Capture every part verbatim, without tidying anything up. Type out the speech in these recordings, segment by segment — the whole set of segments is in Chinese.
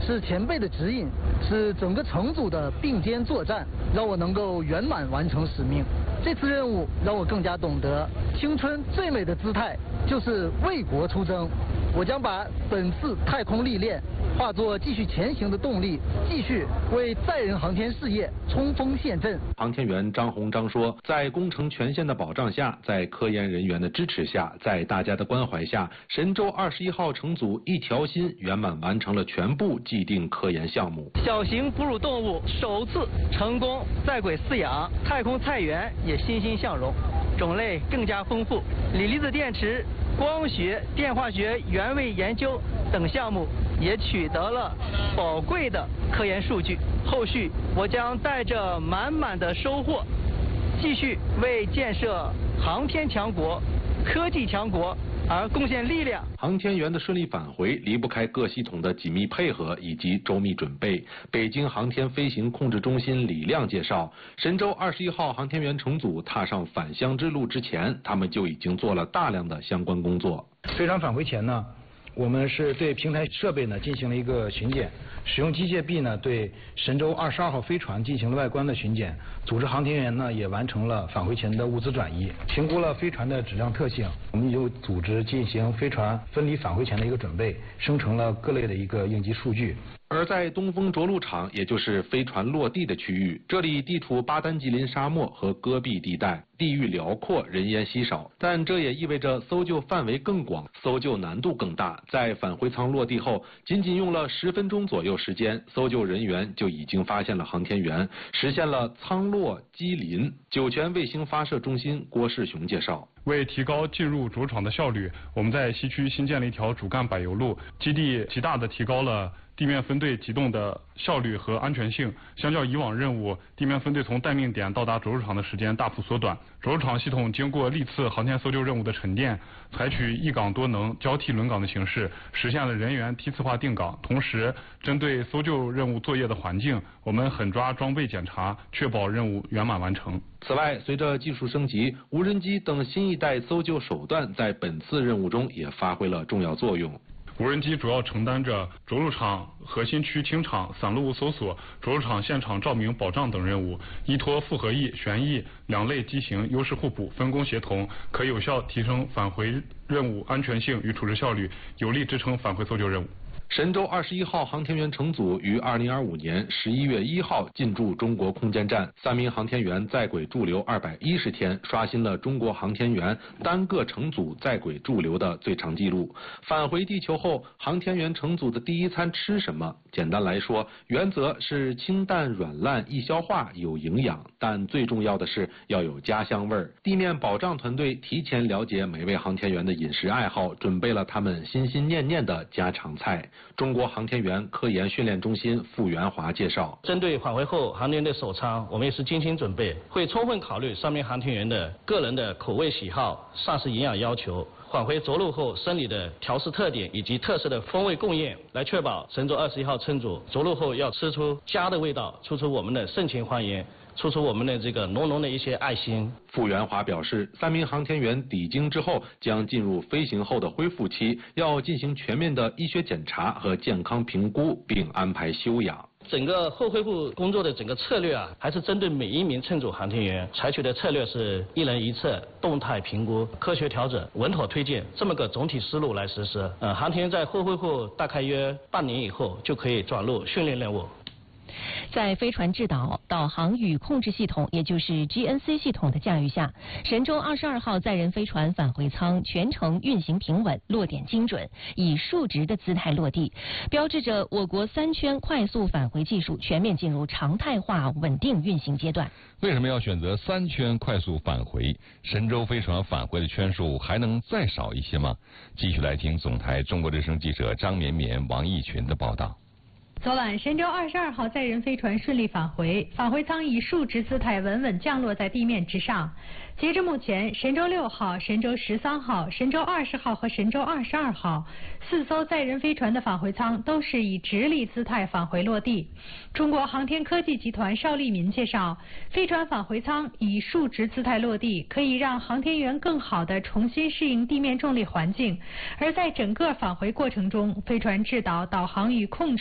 是前辈的指引，是整个乘组的并肩作战，让我能够圆满完成使命。这次任务让我更加懂得，青春最美的姿态就是为国出征。我将把本次太空历练化作继续前行的动力，继续为载人航天事业冲锋陷阵。 航天员张洪章说，在工程权限的保障下，在科研人员的支持下，在大家的关怀下，神舟二十一号乘组一条心圆满完成了全部既定科研项目。 小型哺乳动物首次成功在轨饲养，太空菜园也欣欣向荣，种类更加丰富。锂离子电池、光学、电化学原位研究等项目也取得了宝贵的科研数据。后续我将带着满满的收获，继续为建设航天强国、科技强国而贡献力量。 航天员的顺利返回离不开各系统的紧密配合以及周密准备。北京航天飞行控制中心李亮介绍，神舟二十一号航天员乘组踏上返乡之路之前，他们就已经做了大量的相关工作。 飞船返回前呢，我们是对平台设备呢进行了一个巡检，使用机械臂呢对神舟二十二号飞船进行了外观的巡检，组织航天员呢也完成了返回前的物资转移，评估了飞船的质量特性，我们就组织进行飞船分离返回前的一个准备，生成了各类的一个应急数据。 而在东风着陆场，也就是飞船落地的区域，这里地处巴丹吉林沙漠和戈壁地带，地域辽阔，人烟稀少，但这也意味着搜救范围更广，搜救难度更大。在返回舱落地后，仅仅用了十分钟左右时间，搜救人员就已经发现了航天员，实现了舱落机临。酒泉卫星发射中心郭世雄介绍， 为提高进入着陆场的效率，我们在西区新建了一条主干柏油路，基地极大地提高了地面分队机动的效率和安全性。相较以往任务，地面分队从待命点到达着陆场的时间大幅缩短。着陆场系统经过历次航天搜救任务的沉淀，采取一岗多能、交替轮岗的形式，实现了人员梯次化定岗。同时，针对搜救任务作业的环境，我们狠抓装备检查，确保任务圆满完成。 此外，随着技术升级，无人机等新一代搜救手段在本次任务中也发挥了重要作用。 无人机主要承担着着陆场核心区清场、散落物搜索、着陆场现场照明保障等任务，依托复合翼、旋翼两类机型优势互补、分工协同，可有效提升返回任务安全性与处置效率，有力支撑返回搜救任务。 神舟二十一号航天员乘组于二零二五年十一月一号进驻中国空间站，三名航天员在轨驻留二百一十天，刷新了中国航天员单个乘组在轨驻留的最长纪录。返回地球后，航天员乘组的第一餐吃什么？简单来说，原则是清淡软烂易消化有营养，但最重要的是要有家乡味儿。地面保障团队提前了解每位航天员的饮食爱好，准备了他们心心念念的家常菜。中国航天员科研训练中心傅元华介绍， 针对返回后航天员的首舱，我们也是精心准备，会充分考虑三名航天员的个人的口味喜好、膳食营养要求，返回着陆后生理的调试特点以及特色的风味供应，来确保神舟二十一号乘组着陆后要吃出家的味道，吃出我们的盛情欢迎，处处我们的这个浓浓的一些爱心。 傅元华表示，三名航天员抵京之后将进入飞行后的恢复期，要进行全面的医学检查和健康评估，并安排休养。 整个后恢复工作的整个策略啊，还是针对每一名乘组航天员采取的策略是一人一策、动态评估、科学调整、稳妥推进这么个总体思路来实施。呃，航天员在后恢复大概约半年以后就可以转入训练任务。 在飞船制导、导航与控制系统，也就是 G N C 系统的驾驭下，神舟二十二号载人飞船返回舱全程运行平稳，落点精准，以竖直的姿态落地，标志着我国三圈快速返回技术全面进入常态化稳定运行阶段。 为什么要选择三圈快速返回？神舟飞船返回的圈数还能再少一些吗？继续来听总台中国之声记者张绵绵、王义群的报道。 昨晚，神舟二十二号载人飞船顺利返回，返回舱以竖直姿态稳稳降落在地面之上。截至目前，神舟六号、神舟十三号、神舟二十号和神舟二十二号四艘载人飞船的返回舱都是以直立姿态返回落地。中国航天科技集团邵立民介绍，飞船返回舱以竖直姿态落地，可以让航天员更好地重新适应地面重力环境。而在整个返回过程中，飞船制导、导航与控制，也就是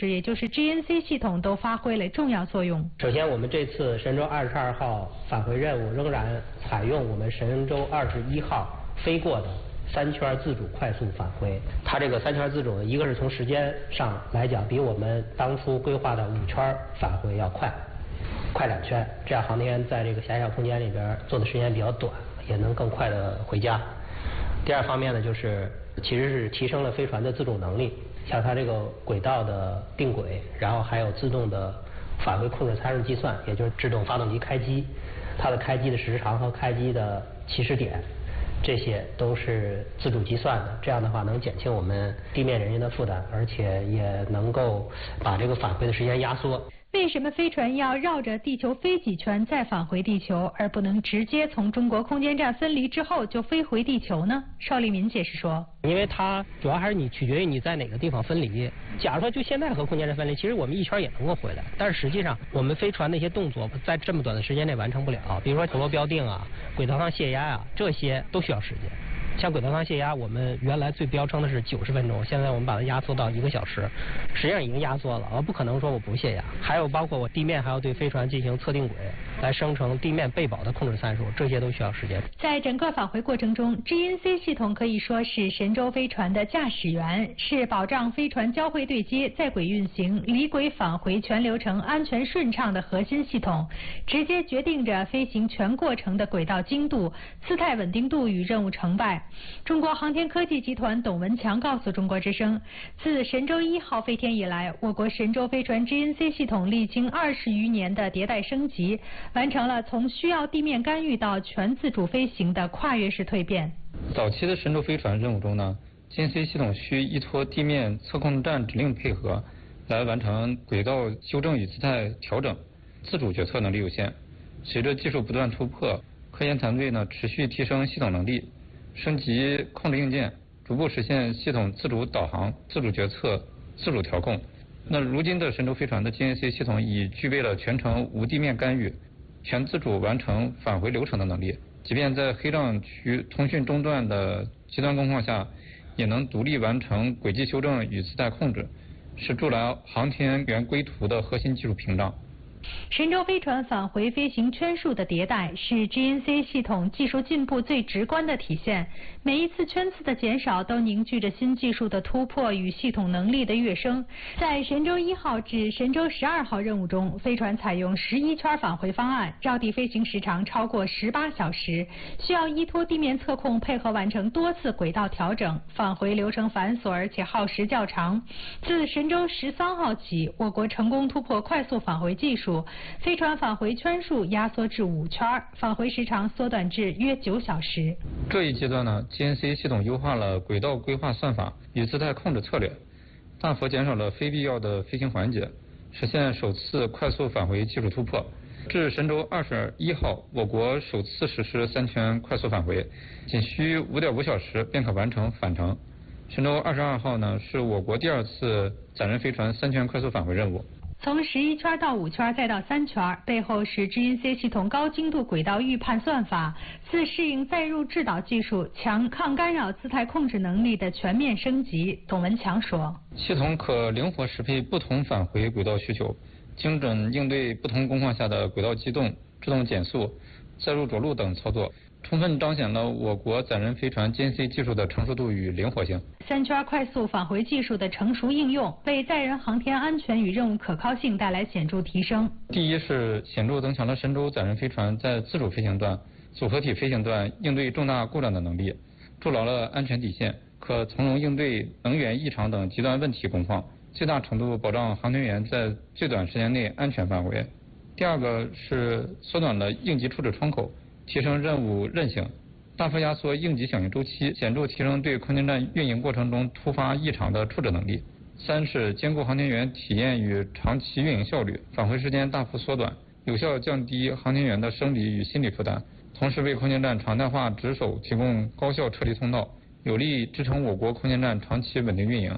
是 G N C 系统都发挥了重要作用。 首先，我们这次神舟二十二号返回任务仍然采用我们神舟二十一号飞过的三圈自主快速返回。它这个三圈自主呢，一个是从时间上来讲，比我们当初规划的五圈返回要快，快两圈，这样航天员在这个狭小空间里边做的时间比较短，也能更快的回家。第二方面呢，就是其实是提升了飞船的自主能力，像它这个轨道的定轨，然后还有自动的返回控制参数计算，也就是制动发动机开机，它的开机的时长和开机的起始点，这些都是自主计算的。这样的话能减轻我们地面人员的负担，而且也能够把这个返回的时间压缩。 为什么飞船要绕着地球飞几圈再返回地球，而不能直接从中国空间站分离之后就飞回地球呢？邵立民解释说， 因为它主要还是你取决于你在哪个地方分离。假如说就现在和空间站分离，其实我们一圈也能够回来，但是实际上我们飞船那些动作在这么短的时间内完成不了，比如说陀螺标定啊、轨道上泄压啊，这些都需要时间。像轨道上泄压，我们原来最标称的是九十分钟，现在我们把它压缩到一个小时，实际上已经压缩了，而不可能说我不泄压。还有包括我地面还要对飞船进行测定轨，来生成地面备保的控制参数，这些都需要时间。 在整个返回过程中 ，G N C 系统可以说是神舟飞船的驾驶员，是保障飞船交会对接、在轨运行、离轨返回全流程安全顺畅的核心系统，直接决定着飞行全过程的轨道精度、姿态稳定度与任务成败。中国航天科技集团董文强告诉中国之声，自神舟一号飞天以来，我国神舟飞船 G N C 系统历经二十余年的迭代升级，完成了从需要地面干预到全自主飞行的跨越式蜕变。 早期的神舟飞船任务中呢 ，G N C 系统需依托地面测控站指令配合，来完成轨道修正与姿态调整，自主决策能力有限。随着技术不断突破，科研团队呢持续提升系统能力，升级控制硬件，逐步实现系统自主导航、自主决策、自主调控。那如今的神舟飞船的 G N C 系统已具备了全程无地面干预、全自主完成返回流程的能力，即便在黑障区通讯中断的极端状况下，也能独立完成轨迹修正与姿态控制，是筑牢航天员归途的核心技术屏障。 神舟飞船返回飞行圈数的迭代是 G N C 系统技术进步最直观的体现。每一次圈次的减少都凝聚着新技术的突破与系统能力的跃升。在神舟一号至神舟十二号任务中，飞船采用十一圈返回方案，绕地飞行时长超过十八小时，需要依托地面测控配合完成多次轨道调整，返回流程繁琐而且耗时较长。自神舟十三号起，我国成功突破快速返回技术，飞船返回圈数压缩至五圈，返回时长缩短至约九小时。 这一阶段呢 ，G N C 系统优化了轨道规划算法与姿态控制策略，大幅减少了非必要的飞行环节，实现首次快速返回技术突破。至神舟二十一号，我国首次实施三圈快速返回，仅需五点五小时便可完成返程。神舟二十二号呢，是我国第二次载人飞船三圈快速返回任务。 从十一圈到五圈再到三圈，背后是 G N C 系统高精度轨道预判算法、自适应载入制导技术、强抗干扰姿态控制能力的全面升级。董文强说， 系统可灵活适配不同返回轨道需求，精准应对不同工况下的轨道机动、制动减速、载入着陆等操作，充分彰显了我国载人飞船 G N C 技术的成熟度与灵活性。 三圈快速返回技术的成熟应用，为载人航天安全与任务可靠性带来显著提升。 第一是显著增强了神舟载人飞船在自主飞行段、组合体飞行段应对重大故障的能力，筑牢了安全底线，可从容应对能源异常等极端问题工况，最大程度保障航天员在最短时间内安全返回。第二个是缩短了应急处置窗口，提升任务韧性，大幅压缩应急响应周期，显著提升对空间站运营过程中突发异常的处置能力。三是兼顾航天员体验与长期运营效率，返回时间大幅缩短，有效降低航天员的生理与心理负担，同时为空间站常态化值守提供高效撤离通道，有力支撑我国空间站长期稳定运营。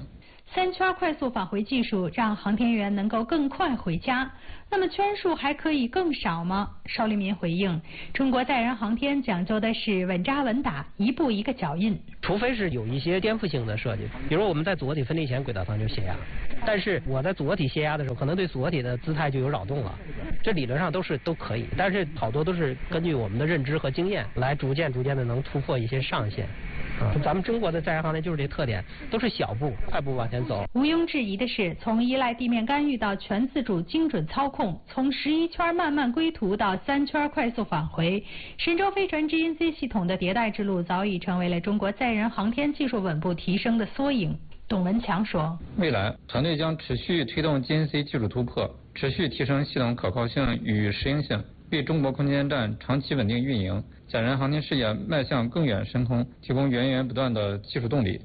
三圈快速返回技术让航天员能够更快回家，那么圈数还可以更少吗？邵立民回应，中国载人航天讲究的是稳扎稳打，一步一个脚印。 除非是有一些颠覆性的设计，比如我们在组合体分离前轨道舱就泄压，但是我在组合体泄压的时候，可能对组合体的姿态就有扰动了，这理论上都是都可以，但是好多都是根据我们的认知和经验来逐渐逐渐的能突破一些上限。啊，咱们中国的载人航天就是这特点，都是小步快步往前走。 毋庸置疑的是，从依赖地面干预到全自主精准操控，从十一圈慢慢归途到三圈快速返回，神舟飞船 G N C 系统的迭代之路早已成为了中国载人航天技术稳步提升的缩影。董文强说， 未来团队将持续推动 G N C 技术突破，持续提升系统可靠性与适应性，为中国空间站长期稳定运营、载人航天事业迈向更远深空提供源源不断的技术动力。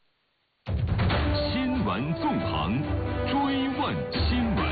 新闻纵横，追问新闻。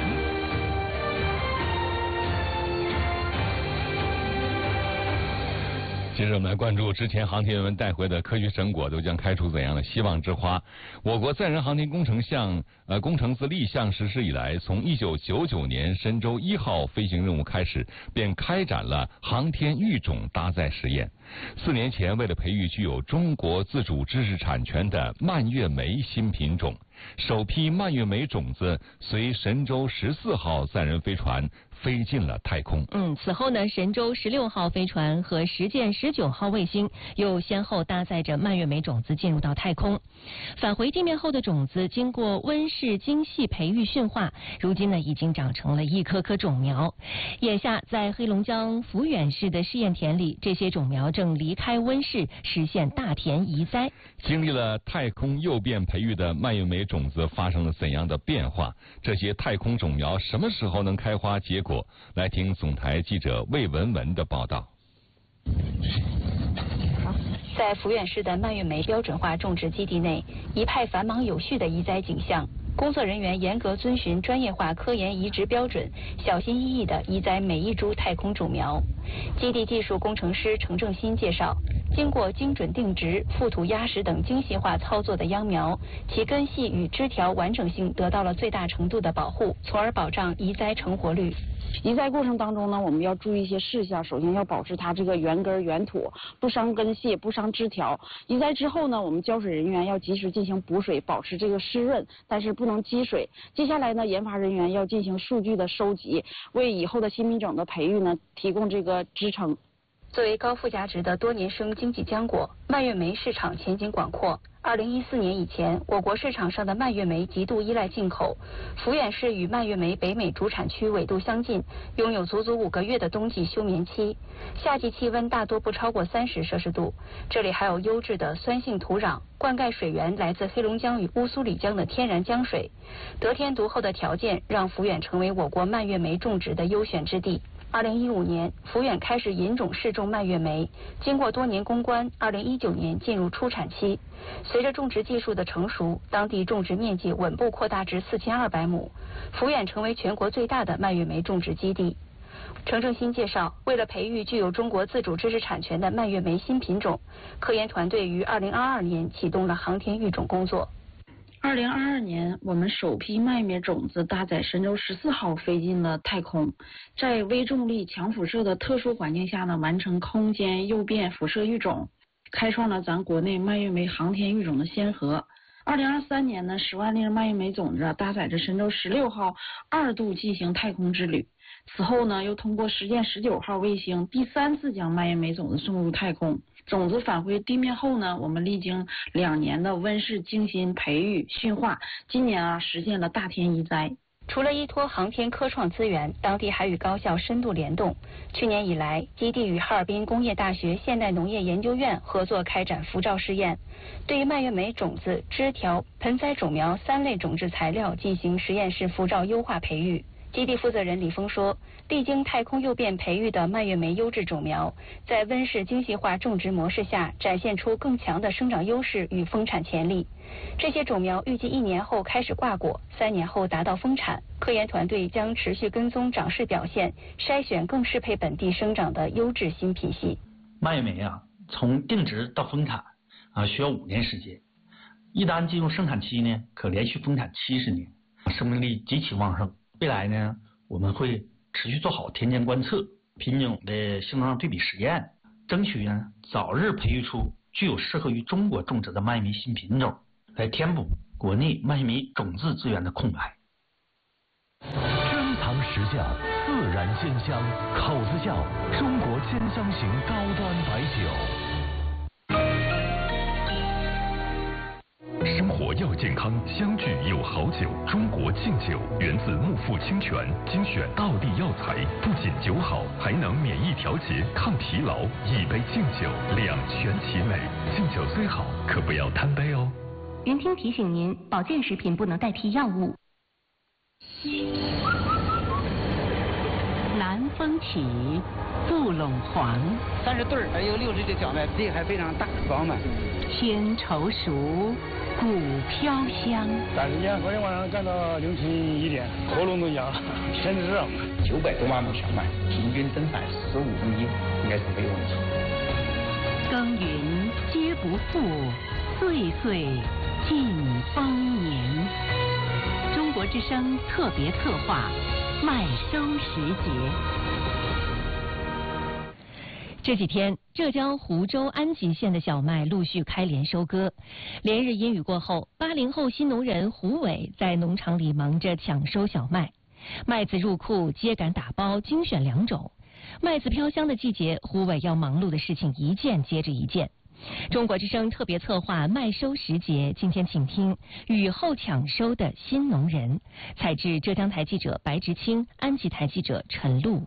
接着我们来关注之前航天员们带回的科学成果都将开出怎样的希望之花。我国载人航天工程项呃工程自立项实施以来，从一九九九年神舟一号飞行任务开始，便开展了航天育种搭载实验。四年前，为了培育具有中国自主知识产权的蔓越莓新品种，首批蔓越莓种子随神舟十四号载人飞船飞进了太空。 嗯，此后呢，神舟十六号飞船和实践十九号卫星又先后搭载着蔓越莓种子进入到太空。返回地面后的种子经过温室精细培育驯化，如今呢已经长成了一颗颗种苗。眼下在黑龙江抚远市的试验田里，这些种苗正离开温室，实现大田移栽。 经历了太空诱变培育的蔓越莓种子发生了怎样的变化？这些太空种苗什么时候能开花结果？来听总台记者魏文文的报道。 在抚远市的蔓越莓标准化种植基地内，一派繁忙有序的移栽景象。工作人员严格遵循专业化科研移植标准，小心翼翼地移栽每一株太空种苗。基地技术工程师程正新介绍，经过精准定植、覆土压实等精细化操作的秧苗，其根系与枝条完整性得到了最大程度的保护，从而保障移栽成活率。 移栽过程当中呢，我们要注意一些事项。首先要保持它这个原根原土，不伤根系，不伤枝条。移栽之后呢，我们浇水人员要及时进行补水，保持这个湿润，但是不能积水。接下来呢，研发人员要进行数据的收集，为以后的新品种的培育呢提供这个支撑。 作为高附加值的多年生经济浆果，蔓越莓市场前景广阔。二零一四年以前，我国市场上的蔓越莓极度依赖进口。抚远市与蔓越莓北美主产区纬度相近，拥有足足五个月的冬季休眠期，夏季气温大多不超过三十摄氏度。这里还有优质的酸性土壤，灌溉水源来自黑龙江与乌苏里江的天然江水，得天独厚的条件让抚远成为我国蔓越莓种植的优选之地。二零一五年，抚远开始引种试种蔓越莓，经过多年攻关，二零一九年进入出产期。随着种植技术的成熟，当地种植面积稳步扩大至四千二百亩，抚远成为全国最大的蔓越莓种植基地。程正新介绍，为了培育具有中国自主知识产权的蔓越莓新品种，科研团队于二零二二年启动了航天育种工作。 二零二二年，我们首批蔓越莓种子搭载神舟十四号飞进了太空，在微重力、强辐射的特殊环境下呢，完成空间诱变辐射育种，开创了咱国内蔓越莓航天育种的先河。二零二三年呢，十万粒蔓越莓种子搭载着神舟十六号二度进行太空之旅。此后呢，又通过实践十九号卫星第三次将蔓越莓种子送入太空。种子返回地面后呢，我们历经两年的温室精心培育驯化，今年啊实现了大田移栽。 除了依托航天科创资源，当地还与高校深度联动。去年以来，基地与哈尔滨工业大学现代农业研究院合作开展辐照试验，对于蔓越莓种子、枝条、盆栽种苗三类种质材料进行实验室辐照优化培育。基地负责人李峰说，历经太空诱变培育的蔓越莓优质种苗，在温室精细化种植模式下，展现出更强的生长优势与丰产潜力。这些种苗预计一年后开始挂果，三年后达到丰产。科研团队将持续跟踪长势表现，筛选更适配本地生长的优质新品系。 蔓越莓啊，从定植到丰产啊，需要五年时间。 一旦进入生产期呢，可连续丰产七十年，生命力极其旺盛。未来呢，我们会持续做好田间观测、品种的性能上对比实验，争取呢早日培育出具有适合于中国种植的麦米新品种，来填补国内麦米种子资源的空白。 珍藏实窖，自然鲜香，口子窖中国鲜香型高端白酒。 生活要健康，相聚有好酒。中国劲酒源自木富清泉，精选道地药材，不仅酒好，还能免疫调节、抗疲劳。一杯劲酒，两全其美。劲酒虽好，可不要贪杯哦。 云听提醒您，保健食品不能代替药物。 南风起，杜陇黄， 三十对儿，还有六十个小麦，这还非常大饱满。 鲜稠熟，骨飘香。 但是呢，昨天晚上干到凌晨一点，喉咙都哑了，天热啊。 九百多万亩小麦，平均增产十五公斤，应该是没有问题。 耕耘皆不负，岁岁尽丰年。中国之声特别策划，麦收时节。 这几天，浙江湖州安吉县的小麦陆续开镰收割。连日阴雨过后，八零后新农人胡伟在农场里忙着抢收小麦。麦子入库，秸秆打包，精选良种。麦子飘香的季节，胡伟要忙碌的事情一件接着一件。中国之声特别策划麦收时节，今天请听雨后抢收的新农人。采制浙江台记者白直清，安吉台记者陈露。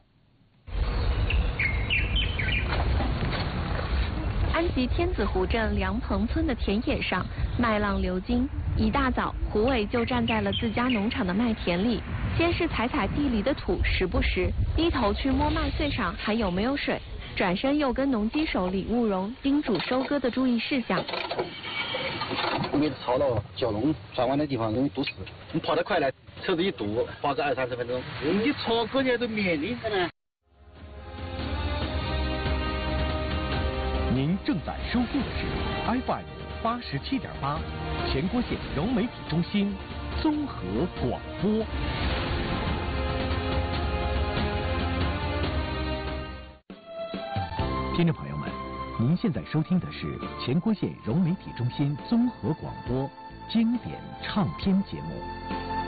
安吉天子湖镇梁棚村的田野上，麦浪流金。一大早，胡伟就站在了自家农场的麦田里，先是踩踩地里的土，时不时低头去摸麦穗上还有没有水，转身又跟农机手李务荣叮嘱收割的注意事项。 没得操劳，蛟龙转弯的地方容易堵死，你跑得快了，车子一堵，花个二三十分钟。你超过年都免的呢。 您正在收听的是 F M 八十七点八，全国县融媒体中心综合广播。听众朋友们，您现在收听的是全国县融媒体中心综合广播经典唱片节目。